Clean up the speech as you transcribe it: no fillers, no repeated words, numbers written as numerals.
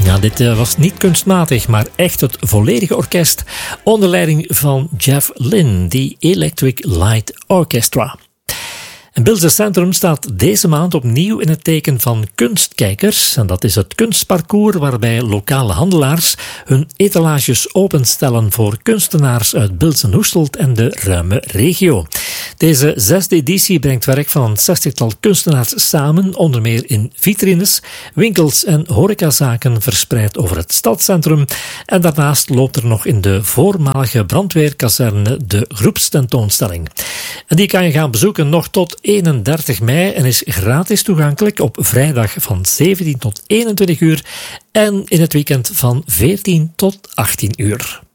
Ja, dit was niet kunstmatig, maar echt het volledige orkest onder leiding van Jeff Lynne, die Electric Light Orchestra. En Bilze Centrum staat deze maand opnieuw in het teken van kunstkijkers. En dat is het kunstparcours waarbij lokale handelaars hun etalages openstellen voor kunstenaars uit Bilze en Hoestelt en de ruime regio. Deze 6e editie brengt werk van een 60-tal kunstenaars samen, onder meer in vitrines, winkels en horecazaken verspreid over het stadscentrum. En daarnaast loopt er nog in de voormalige brandweerkazerne de groepstentoonstelling. En die kan je gaan bezoeken nog tot 31 mei en is gratis toegankelijk op vrijdag van 17 tot 21 uur en in het weekend van 14 tot 18 uur.